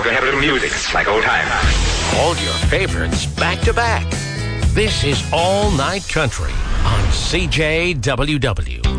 we're going to have a little music, like old times. All your favorites back to back. This is All Night Country on CJWW.